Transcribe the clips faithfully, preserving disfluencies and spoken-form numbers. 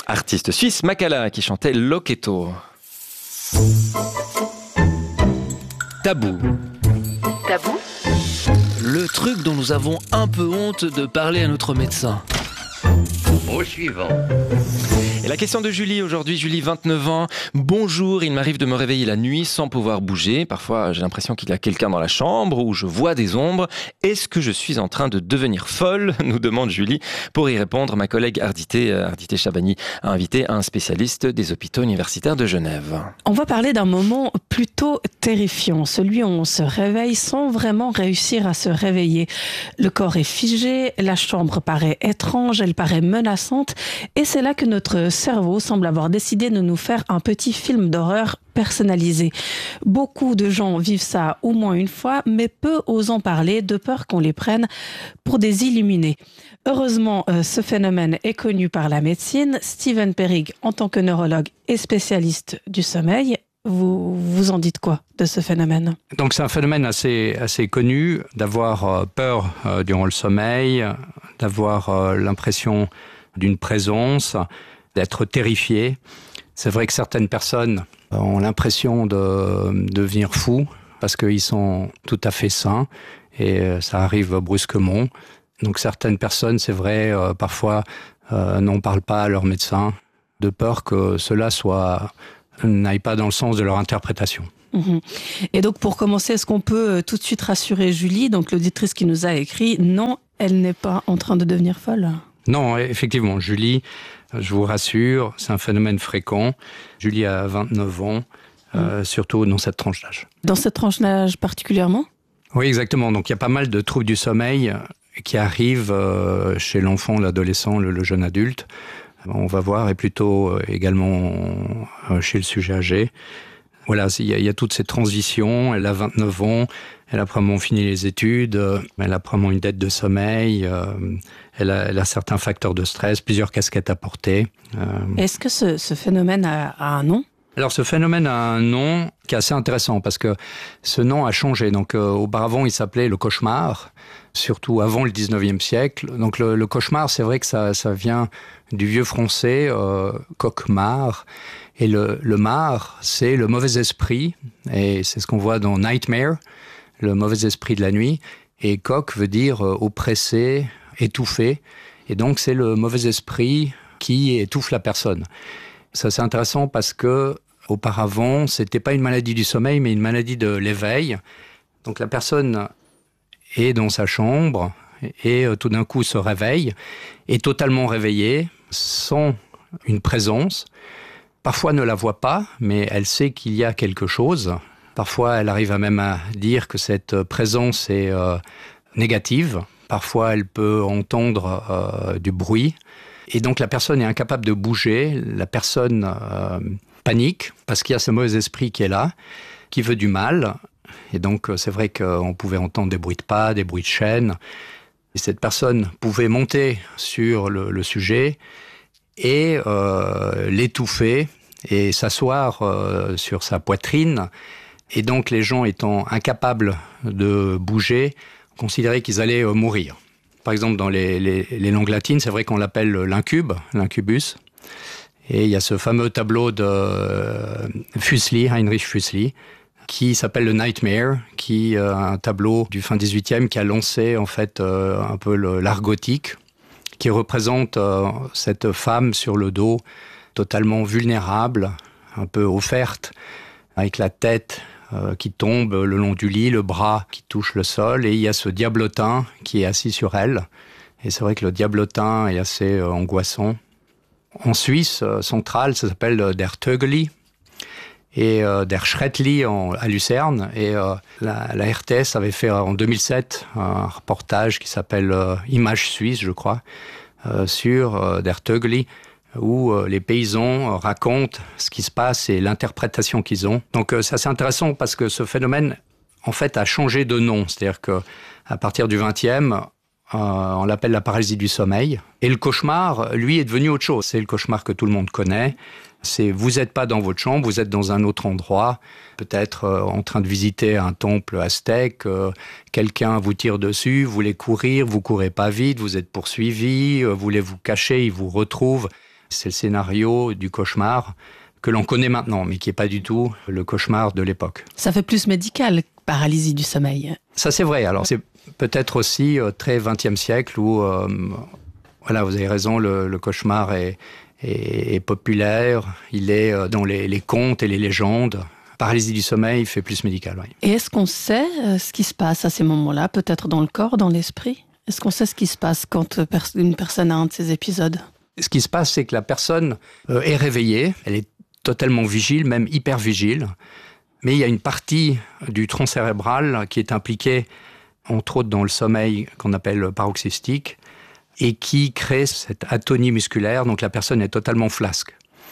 artiste suisse Makala qui chantait Loketo. Tabou. Tabou ? Le truc dont nous avons un peu honte de parler à notre médecin. Au suivant. Et la question de Julie aujourd'hui, Julie, vingt-neuf ans. Bonjour, il m'arrive de me réveiller la nuit sans pouvoir bouger. Parfois, j'ai l'impression qu'il y a quelqu'un dans la chambre ou je vois des ombres. Est-ce que je suis en train de devenir folle ? Nous demande Julie. Pour y répondre, ma collègue Ardité, Ardité Chabani a invité un spécialiste des hôpitaux universitaires de Genève. On va parler d'un moment plutôt terrifiant, celui où on se réveille sans vraiment réussir à se réveiller. Le corps est figé, la chambre paraît étrange, elle paraît menaçante et c'est là que notre cerveau semble avoir décidé de nous faire un petit film d'horreur personnalisé. Beaucoup de gens vivent ça au moins une fois, mais peu osent en parler de peur qu'on les prenne pour des illuminés. Heureusement, ce phénomène est connu par la médecine. Steven Perrig, en tant que neurologue et spécialiste du sommeil, vous, vous en dites quoi de ce phénomène ? Donc c'est un phénomène assez, assez connu d'avoir peur euh, durant le sommeil, d'avoir euh, l'impression d'une présence, d'être terrifié. C'est vrai que certaines personnes ont l'impression de devenir fous parce qu'ils sont tout à fait sains et ça arrive brusquement. Donc certaines personnes, c'est vrai, euh, parfois euh, n'en parlent pas à leur médecin de peur que cela soit, n'aille pas dans le sens de leur interprétation. Mmh. Et donc pour commencer, est-ce qu'on peut tout de suite rassurer Julie, donc l'auditrice qui nous a écrit, non, elle n'est pas en train de devenir folle ? Non, effectivement, Julie, je vous rassure, c'est un phénomène fréquent. Julie a vingt-neuf ans, mmh. euh, surtout dans cette tranche d'âge. Dans cette tranche d'âge particulièrement ? Oui, exactement. Donc il y a pas mal de troubles du sommeil qui arrivent euh, chez l'enfant, l'adolescent, le, le jeune adulte. On va voir, et plutôt euh, également euh, chez le sujet âgé. Voilà, il y, a, il y a toutes ces transitions. Elle a vingt-neuf ans, elle a probablement fini les études, elle a probablement une dette de sommeil, euh, elle, a, elle a certains facteurs de stress, plusieurs casquettes à porter. Euh... Est-ce que ce, ce phénomène a, a un nom ? Alors ce phénomène a un nom qui est assez intéressant parce que ce nom a changé. Donc euh, auparavant il s'appelait le cauchemar, surtout avant le dix-neuvième siècle. Donc le, le cauchemar, c'est vrai que ça, ça vient du vieux français euh, coq-mar. Et le, le mar, c'est le mauvais esprit, et c'est ce qu'on voit dans Nightmare, le mauvais esprit de la nuit. Et coq veut dire euh, oppressé, étouffé. Et donc c'est le mauvais esprit qui étouffe la personne. Ça c'est intéressant parce que auparavant, c'était pas une maladie du sommeil, mais une maladie de l'éveil. Donc la personne est dans sa chambre et euh, tout d'un coup se réveille, est totalement réveillée, sans une présence. Parfois ne la voit pas, mais elle sait qu'il y a quelque chose. Parfois, elle arrive à même à dire que cette présence est euh, négative. Parfois, elle peut entendre euh, du bruit. Et donc, la personne est incapable de bouger. La personne euh, panique parce qu'il y a ce mauvais esprit qui est là, qui veut du mal. Et donc, c'est vrai qu'on pouvait entendre des bruits de pas, des bruits de chaînes. Et cette personne pouvait monter sur le, le sujet et euh, l'étouffer et s'asseoir euh, sur sa poitrine. Et donc, les gens étant incapables de bouger, considéraient qu'ils allaient euh, mourir. Par exemple, dans les, les, les langues latines, c'est vrai qu'on l'appelle l'incube, l'incubus. Et il y a ce fameux tableau de euh, Fuseli, Heinrich Fuseli, qui s'appelle le Nightmare, qui est euh, un tableau du fin dix-huitième qui a lancé en fait euh, un peu le, l'art gothique, qui représente euh, cette femme sur le dos, totalement vulnérable, un peu offerte, avec la tête euh, qui tombe le long du lit, le bras qui touche le sol, et il y a ce diablotin qui est assis sur elle. Et c'est vrai que le diablotin est assez euh, angoissant. En Suisse euh, centrale, ça s'appelle euh, Der Tögeli, et euh, Der Schrettli en, à Lucerne. Et euh, la, la R T S avait fait en deux mille sept un reportage qui s'appelle euh, Image Suisse, je crois, euh, sur euh, Der Tögeli, où euh, les paysans euh, racontent ce qui se passe et l'interprétation qu'ils ont. Donc euh, c'est assez intéressant parce que ce phénomène, en fait, a changé de nom. C'est-à-dire qu'à partir du vingtième, euh, on l'appelle la paralysie du sommeil. Et le cauchemar, lui, est devenu autre chose. C'est le cauchemar que tout le monde connaît. C'est vous n'êtes pas dans votre chambre, vous êtes dans un autre endroit, peut-être euh, en train de visiter un temple aztèque, euh, quelqu'un vous tire dessus, vous voulez courir, vous courez pas vite, vous êtes poursuivi, euh, vous voulez vous cacher, il vous retrouve. C'est le scénario du cauchemar que l'on connaît maintenant, mais qui n'est pas du tout le cauchemar de l'époque. Ça fait plus médical, paralysie du sommeil. Ça, c'est vrai. Alors, c'est peut-être aussi euh, très vingtième siècle où, euh, voilà, vous avez raison, le, le cauchemar est, est, est populaire. Il est euh, dans les, les contes et les légendes. Paralysie du sommeil fait plus médical, oui. Et est-ce qu'on sait euh, ce qui se passe à ces moments-là, peut-être dans le corps, dans l'esprit ? Est-ce qu'on sait ce qui se passe quand une personne a un de ces épisodes ? Ce qui se passe, c'est que la personne euh, est réveillée, elle est totalement vigile, même hyper vigile, mais il y a une partie du tronc cérébral qui est impliquée, entre autres dans le sommeil qu'on appelle paroxystique, et qui crée cette atonie musculaire, donc la personne est totalement flasque.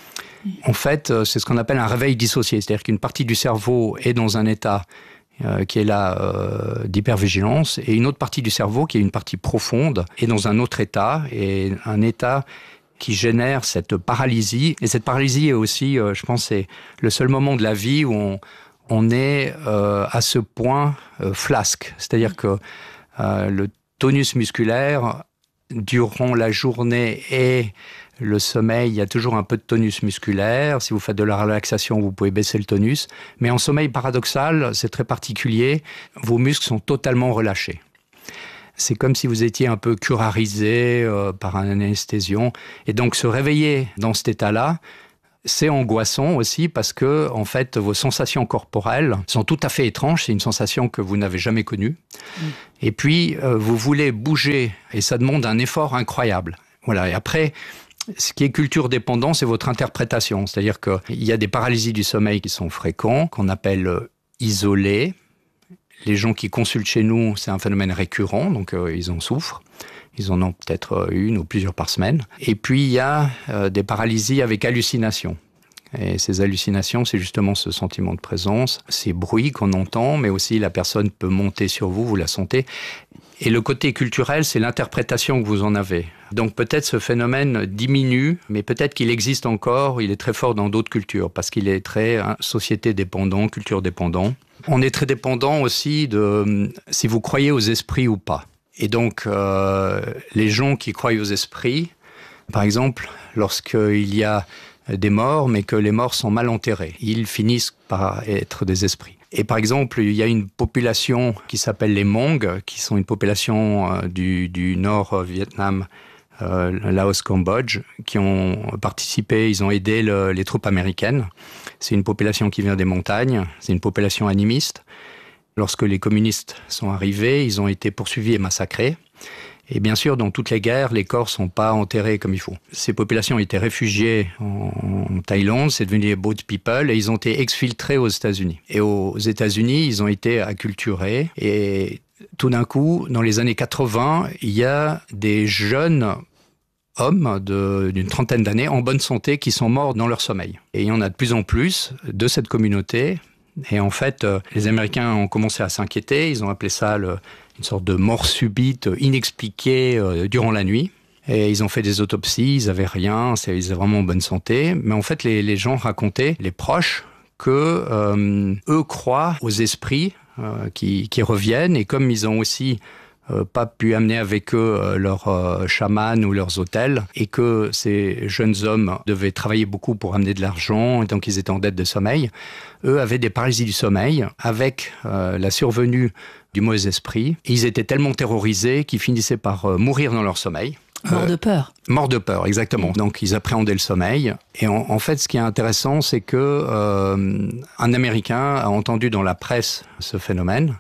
En fait, c'est ce qu'on appelle un réveil dissocié, c'est-à-dire qu'une partie du cerveau est dans un état euh, qui est là euh, d'hypervigilance, et une autre partie du cerveau, qui est une partie profonde, est dans un autre état, et un état qui génère cette paralysie. Et cette paralysie est aussi, euh, je pense, c'est le seul moment de la vie où on, on est euh, à ce point euh, flasque. C'est-à-dire que euh, le tonus musculaire, durant la journée et le sommeil, il y a toujours un peu de tonus musculaire. Si vous faites de la relaxation, vous pouvez baisser le tonus. Mais en sommeil paradoxal, c'est très particulier, vos muscles sont totalement relâchés. C'est comme si vous étiez un peu curarisé euh, par un anesthésion. Et donc, se réveiller dans cet état-là, c'est angoissant aussi parce que, en fait, vos sensations corporelles sont tout à fait étranges. C'est une sensation que vous n'avez jamais connue. Mmh. Et puis, euh, vous voulez bouger et ça demande un effort incroyable. Voilà. Et après, ce qui est culture dépendant, c'est votre interprétation. C'est-à-dire qu'il y a des paralysies du sommeil qui sont fréquents, qu'on appelle euh, isolées. Les gens qui consultent chez nous, c'est un phénomène récurrent, donc euh, ils en souffrent. Ils en ont peut-être une ou plusieurs par semaine. Et puis, il y a euh, des paralysies avec hallucinations. Et ces hallucinations, c'est justement ce sentiment de présence, ces bruits qu'on entend, mais aussi la personne peut monter sur vous, vous la sentez. Et le côté culturel, c'est l'interprétation que vous en avez. Donc peut-être ce phénomène diminue, mais peut-être qu'il existe encore, il est très fort dans d'autres cultures, parce qu'il est très hein, société dépendant, culture dépendant. On est très dépendant aussi de si vous croyez aux esprits ou pas. Et donc, euh, les gens qui croient aux esprits, par exemple, lorsqu'il y a des morts, mais que les morts sont mal enterrés, ils finissent par être des esprits. Et par exemple, il y a une population qui s'appelle les Hmong, qui sont une population euh, du, du Nord-Vietnam, euh, Laos, Cambodge, qui ont participé, ils ont aidé le, les troupes américaines. C'est une population qui vient des montagnes, c'est une population animiste. Lorsque les communistes sont arrivés, ils ont été poursuivis et massacrés. Et bien sûr, dans toutes les guerres, les corps ne sont pas enterrés comme il faut. Ces populations étaient réfugiées en, en Thaïlande, c'est devenu les boat people, et ils ont été exfiltrés aux États-Unis. Et aux États-Unis, ils ont été acculturés. Et tout d'un coup, dans les années quatre-vingts, il y a des jeunes hommes de, d'une trentaine d'années en bonne santé qui sont morts dans leur sommeil. Et il y en a de plus en plus de cette communauté. Et en fait, les Américains ont commencé à s'inquiéter. Ils ont appelé ça le, une sorte de mort subite, inexpliquée euh, durant la nuit. Et ils ont fait des autopsies, ils n'avaient rien, ils étaient vraiment en bonne santé. Mais en fait, les, les gens racontaient, les proches, que euh, eux croient aux esprits euh, qui, qui reviennent. Et comme ils ont aussi euh, pas pu amener avec eux euh, leurs euh, chamans ou leurs hôtels, et que ces jeunes hommes devaient travailler beaucoup pour amener de l'argent, et donc ils étaient en dette de sommeil, eux avaient des paralysies du sommeil avec euh, la survenue du mauvais esprit. Ils étaient tellement terrorisés qu'ils finissaient par euh, mourir dans leur sommeil. Mort de peur. Euh, mort de peur, exactement. Donc ils appréhendaient le sommeil. Et en, en fait, ce qui est intéressant, c'est que euh, un Américain a entendu dans la presse ce phénomène.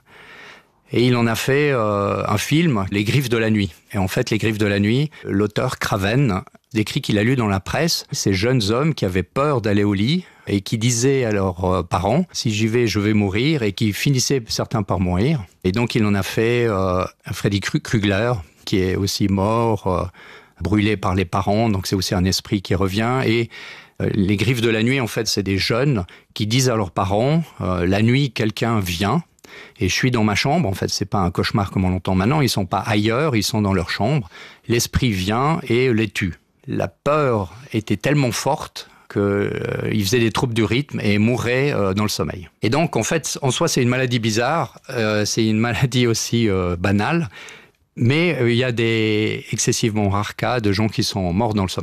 Et il en a fait euh, un film, Les Griffes de la nuit. Et en fait, Les Griffes de la nuit, l'auteur Craven décrit qu'il a lu dans la presse ces jeunes hommes qui avaient peur d'aller au lit et qui disaient à leurs euh, parents « si j'y vais, je vais mourir » et qui finissaient certains par mourir. Et donc, il en a fait euh, Freddy Krueger, qui est aussi mort, euh, brûlé par les parents. Donc, c'est aussi un esprit qui revient. Et euh, Les Griffes de la nuit, en fait, c'est des jeunes qui disent à leurs parents euh, « la nuit, quelqu'un vient ». Et je suis dans ma chambre, en fait, c'est pas un cauchemar comme on l'entend maintenant, ils sont pas ailleurs, ils sont dans leur chambre. L'esprit vient et les tue. La peur était tellement forte qu'ils euh, faisaient des troubles du rythme et mouraient euh, dans le sommeil. Et donc, en fait, en soi, c'est une maladie bizarre, euh, c'est une maladie aussi euh, banale, mais euh, il y a des excessivement rares cas de gens qui sont morts dans le sommeil.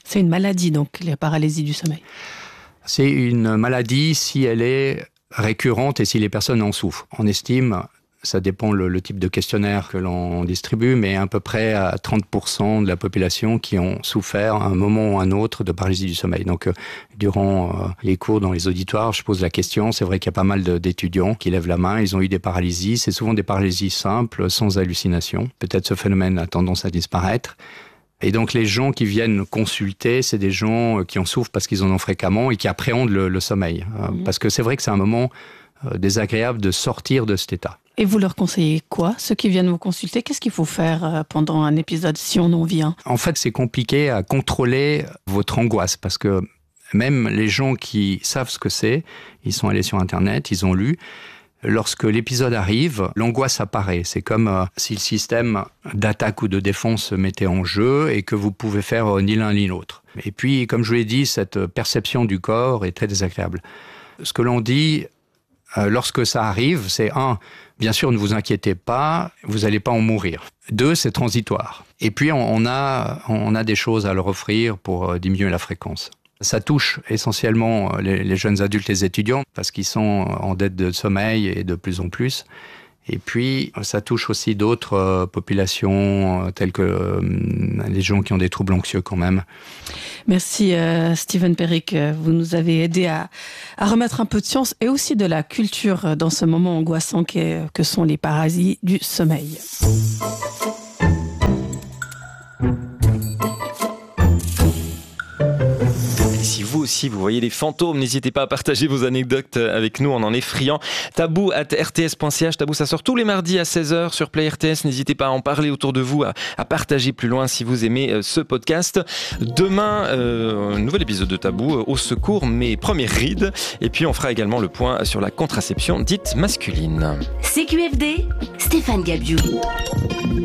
C'est une maladie, donc, la paralysie du sommeil. C'est une maladie si elle est récurrente et si les personnes en souffrent. On estime, ça dépend le, le type de questionnaire que l'on distribue, mais à peu près à trente pour cent de la population qui ont souffert à un moment ou à un autre de paralysie du sommeil. Donc, euh, durant euh, les cours dans les auditoires, je pose la question. C'est vrai qu'il y a pas mal de, d'étudiants qui lèvent la main. Ils ont eu des paralysies. C'est souvent des paralysies simples, sans hallucination. Peut-être ce phénomène a tendance à disparaître. Et donc, les gens qui viennent consulter, c'est des gens qui en souffrent parce qu'ils en ont fréquemment et qui appréhendent le, le sommeil. Mmh. Parce que c'est vrai que c'est un moment euh, désagréable de sortir de cet état. Et vous leur conseillez quoi? Ceux qui viennent vous consulter, qu'est-ce qu'il faut faire pendant un épisode si on en vient? En fait, c'est compliqué à contrôler votre angoisse parce que même les gens qui savent ce que c'est, ils sont allés sur Internet, ils ont lu. Lorsque l'épisode arrive, l'angoisse apparaît. C'est comme euh, si le système d'attaque ou de défense se mettait en jeu et que vous pouvez faire euh, ni l'un ni l'autre. Et puis, comme je vous l'ai dit, cette perception du corps est très désagréable. Ce que l'on dit euh, lorsque ça arrive, c'est un, bien sûr, ne vous inquiétez pas, vous n'allez pas en mourir. Deux, c'est transitoire. Et puis, on, on, a, on a des choses à leur offrir pour euh, diminuer la fréquence. Ça touche essentiellement les, les jeunes adultes et les étudiants parce qu'ils sont en dette de sommeil et de plus en plus. Et puis, ça touche aussi d'autres euh, populations euh, telles que euh, les gens qui ont des troubles anxieux quand même. Merci euh, Steven Perrick. Vous nous avez aidé à, à remettre un peu de science et aussi de la culture dans ce moment angoissant qu'est, que sont les paralysies du sommeil. Si vous aussi, vous voyez des fantômes, n'hésitez pas à partager vos anecdotes avec nous, on en est friands. Tabou arobase r t s point c h, Tabou, ça sort tous les mardis à seize heures sur Play R T S. N'hésitez pas à en parler autour de vous, à, à partager plus loin si vous aimez euh, ce podcast. Demain, euh, un nouvel épisode de Tabou, euh, au secours, mes premières rides. Et puis on fera également le point sur la contraception dite masculine. C Q F D, Stéphane Gabiou.